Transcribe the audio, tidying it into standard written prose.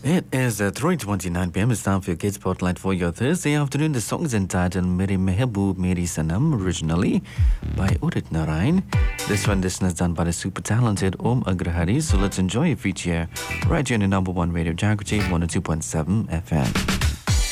It is 3:29 p.m. It's time for your Kids Spotlight for your Thursday afternoon. The song is entitled Mere Mehboob Meri Sanam, originally by Udit Narayan. This rendition is done by the super talented Om Agrahari. So let's enjoy a feature right here in the number one radio Jagriti 102.7 FM.